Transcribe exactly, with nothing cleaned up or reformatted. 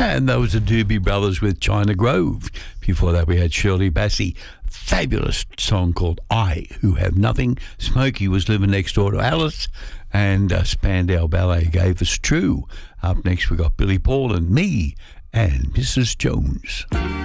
And those are Doobie Brothers with China Grove. Before that, we had Shirley Bassey. Fabulous song called I Who Have Nothing. Smokey was living next door to Alice. And uh, Spandau Ballet gave us True. Up next, we got Billy Paul and Me and Missus Jones.